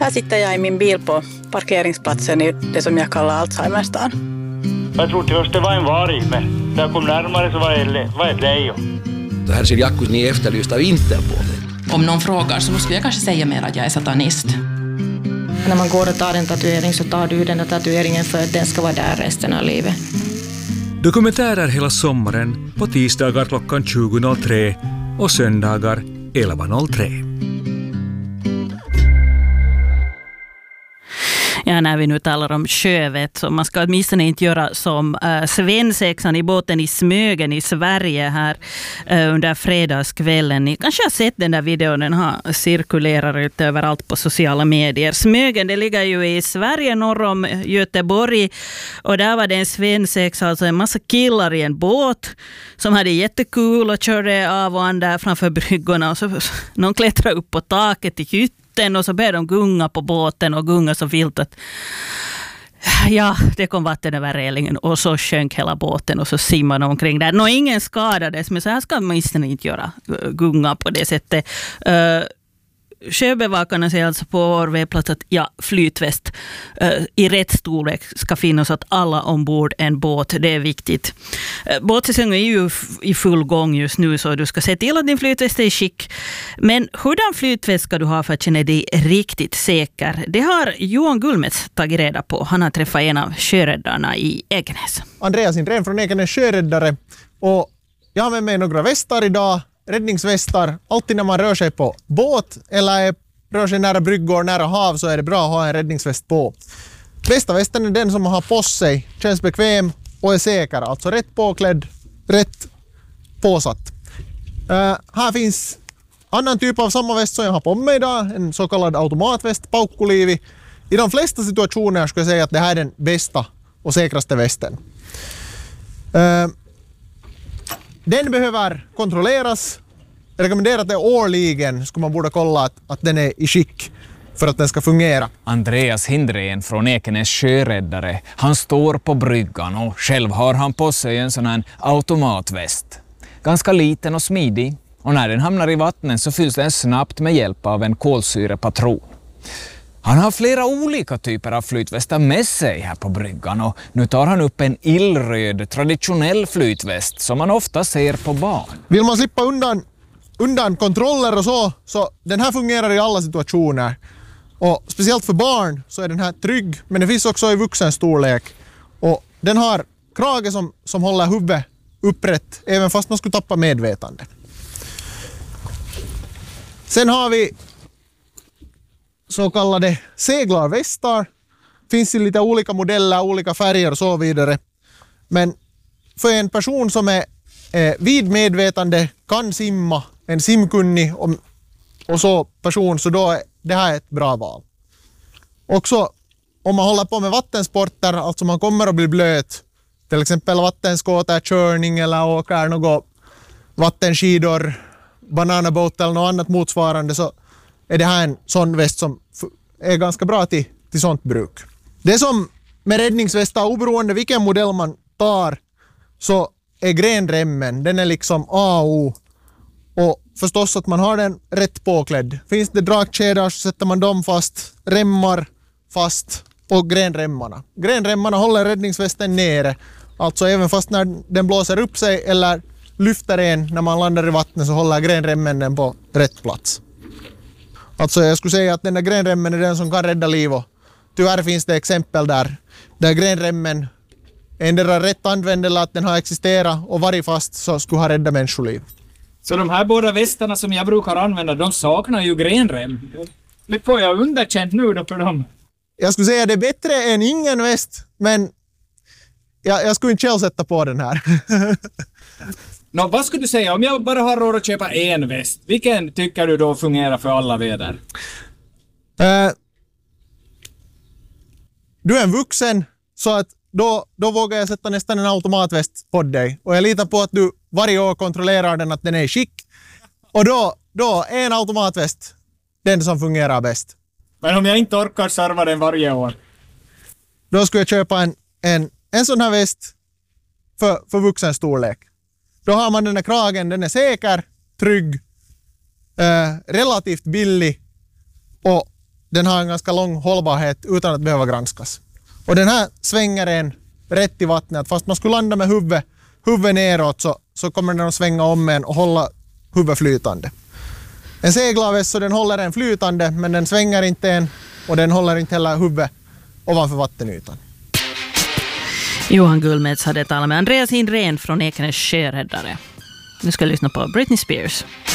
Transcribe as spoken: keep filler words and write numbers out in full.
Här sitter jag i min bil på parkeringsplatsen i det som jag kallar Alzheimerstan. Jag trodde först det var en varg, men när jag kom närmare så var det, var ett lejon. Det här ser Jakkus ni efterlyst av Interpol. Om någon frågar så skulle jag kanske säga mer att jag är satanist. När man går och tar en tatuering så tar du den här tatueringen för att den ska vara där resten av livet. Dokumentärer hela sommaren på tisdagar klockan tjugo noll tre och söndagar elva noll tre. Ja, när vi nu talar om sjövett så man ska åtminstone inte göra som äh, svensexan i båten i Smögen i Sverige här äh, under fredagskvällen. Ni kanske har sett den där videon, den har cirkulerat ut överallt på sociala medier. Smögen, det ligger ju i Sverige norr om Göteborg och där var det en svensexa, alltså en massa killar i en båt som hade jättekul och körde av och an där framför bryggorna och så någon klättrade upp på taket i hytten och så började de gunga på båten och gunga så vilt att ja, det kom vatten över relingen och så sjönk hela båten och så simmade de omkring där. Nå, ingen skadades, men så här ska man inte göra, gunga på det sättet. Uh, Sjöbevakarna säger alltså på vår webbplats att ja, flytväst uh, i rätt storlek ska finnas att alla ombord en båt, det är viktigt. Uh, båtsäsongen är ju f- i full gång just nu så du ska se till att din flytväst är i skick. Men hurdan flytväst ska du ha för att känna dig riktigt säker? Det har Johan Gullmets tagit reda på. Han har träffat en av sjöräddarna i Ekenäs. Andreas Indren från Ekenäs sjöräddare och jag har med mig några västar idag. Räddningsvästar, alltid när man rör sig på båt eller rör sig nära bryggor, nära hav så är det bra att ha en räddningsväst på. Bästa västen är den som har på sig, känns bekväm och är säker, alltså rätt påklädd, rätt påsatt. Uh, här finns annan typ av samma väst som jag har på mig idag, en så kallad automatväst, paukkuliivi. I de flesta situationer skulle jag säga att det här är den bästa och säkraste västen. Uh, Den behöver kontrolleras. Jag rekommenderar att det årligen ska man borde kolla att, att den är i skick för att den ska fungera. Andreas Hindren från Ekenäs sjöräddare. Han står på bryggan och själv har han på sig en sån här automatväst. Ganska liten och smidig. Och när den hamnar i vattnet så fylls den snabbt med hjälp av en kolsyrepatron. Han har flera olika typer av flytvästar med sig här på bryggan och nu tar han upp en illröd traditionell flytväst som man ofta ser på barn. Vill man slippa undan, undan kontroller och så, så den här fungerar i alla situationer. Och speciellt för barn så är den här trygg, men det finns också i vuxen storlek. Och den har krage som, som håller huvudet upprätt även fast man skulle tappa medvetande. Sen har vi så kallade seglarvästar. Finns i lite olika modeller, olika färger och så vidare. Men för en person som är eh, vid medvetande, kan simma, en simkunnig och, och så person, så då är det här ett bra val. Också om man håller på med vattensporter, alltså man kommer att bli blöt, till exempel vattenskoter, körning eller åker något vattenskidor, bananabåt eller något annat motsvarande, så är det här en sån väst som är ganska bra till, till sånt bruk. Det som med räddningsvästar, oberoende vilken modell man tar, så är grenremmen, den är liksom A och O. Och förstås att man har den rätt påklädd. Finns det dragkedjor så sätter man dem fast, remmar fast och grenremmarna. Grenremmarna håller räddningsvästen nere. Alltså även fast när den blåser upp sig eller lyfter en när man landar i vattnet så håller grenremmen den på rätt plats. Alltså jag skulle säga att den där grenremmen är den som kan rädda liv och tyvärr finns det exempel där, där grenremmen endera rätt använd eller att den har existerat och varit fast så skulle ha räddat människoliv. Så de här båda västarna som jag brukar använda, de saknar ju grenrem. Det får jag underkänt nu då för dem. Jag skulle säga att det är bättre än ingen väst, men jag, jag skulle inte själv sätta på den här. Nå, vad skulle du säga om jag bara har råd att köpa en väst? Vilken tycker du då fungerar för alla väder? Uh, du är en vuxen så att då, då vågar jag sätta nästan en automatväst på dig. Och jag litar på att du varje år kontrollerar den att den är i skick. Och då, då är en automatväst den som fungerar bäst. Men om jag inte orkar sarva den varje år? Då skulle jag köpa en, en, en sån här väst för, för vuxen storlek. Då har man den här kragen, den är säker, trygg, eh, relativt billig och den har en ganska lång hållbarhet utan att behöva granskas. Och den här svänger en rätt i vattnet. Fast man skulle landa med huvudet, huvudet neråt så, så kommer den att svänga om en och hålla huvudet flytande. En seglarväst så den håller en flytande men den svänger inte en och den håller inte heller huvudet ovanför vattenytan. Johan Gullmets hade talat med Andreas Hindren från Ekenäs sjöräddare. Nu ska vi lyssna på Britney Spears.